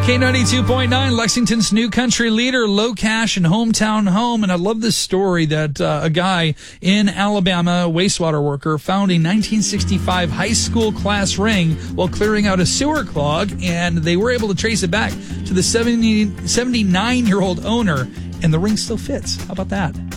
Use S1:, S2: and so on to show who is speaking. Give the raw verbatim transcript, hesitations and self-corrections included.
S1: K ninety-two point nine, Lexington's new country leader, Low Cash and Hometown Home. And I love this story that uh, a guy in Alabama, a wastewater worker, found a nineteen sixty-five high school class ring while clearing out a sewer clog, and they were able to trace it back to the seventy, seventy-nine-year-old owner, and the ring still fits. How about that?